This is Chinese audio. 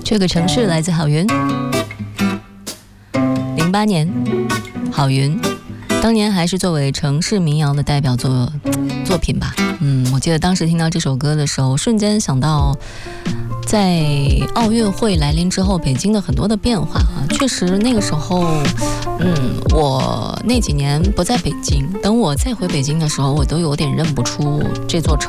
这个城市来自郝云，08年，郝云，当年还是作为城市民谣的代表作品吧。我记得当时听到这首歌的时候，瞬间想到在奥运会来临之后，北京的很多的变化啊，确实那个时候，我那几年不在北京，等我再回北京的时候，我都有点认不出这座城